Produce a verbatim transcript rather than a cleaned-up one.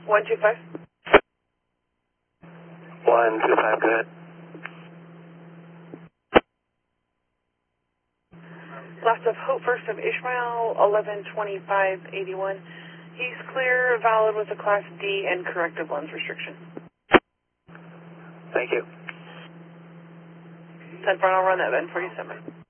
one two five. one two five, go ahead. Last of Hope, first of Ishmael, eleven twenty-five eighty-one. He's clear, valid with a Class D and corrective lens restriction. Thank you. ten front, I'll run that then for you, Summer.